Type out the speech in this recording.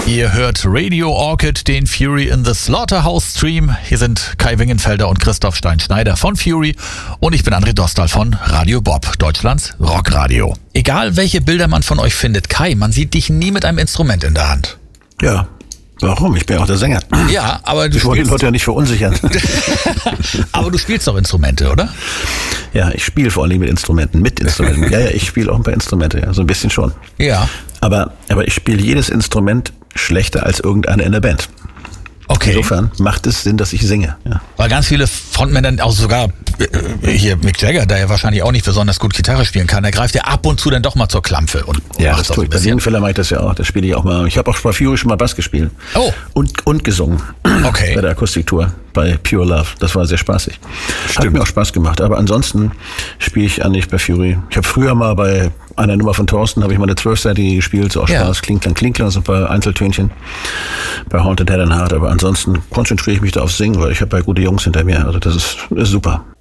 Ihr hört Radio Orchid, den Fury in the Slaughterhouse Stream. Hier sind Kai Wingenfelder und Christoph Stein-Schneider von Fury und ich bin André Dostal von Radio Bob, Deutschlands Rockradio. Egal welche Bilder man von euch findet, Kai, man sieht dich nie mit einem Instrument in der Hand. Ja, warum? Ich bin ja auch der Sänger. Ja, aber du Ich wollte die Leute ja nicht verunsichern. Aber du spielst doch Instrumente, oder? Ja, ich spiele vor allem mit Instrumenten. Ja, ich spiele auch ein paar Instrumente, ja, so ein bisschen schon. Ja. Aber ich spiele jedes Instrument schlechter als irgendeiner in der Band. Okay. Insofern macht es Sinn, dass ich singe. Ja. Weil ganz viele Frontmänner, auch sogar hier Mick Jagger, der ja wahrscheinlich auch nicht besonders gut Gitarre spielen kann, der greift ja ab und zu dann doch mal zur Klampfe. Und Ja, macht das auch tue ein ich. Bei bisschen. den Fällen mache ich das ja auch. Das spiele ich auch mal. Ich habe auch bei Fury schon mal Bass gespielt. Oh. Und gesungen. Okay. Bei der Akustiktour, bei Pure Love. Das war sehr spaßig. Hat Stimmt. mir auch Spaß gemacht. Aber ansonsten spiele ich eigentlich bei Fury. Ich habe früher mal bei einer Nummer von Thorsten, habe ich mal eine 12-seitige gespielt, so auch Ja. Spaß, Klinklang, so ein paar Einzeltönchen bei Haunted Head and Heart. Aber ansonsten konzentriere ich mich da auf Singen, weil ich habe ja gute Jungs hinter mir. Also das ist super.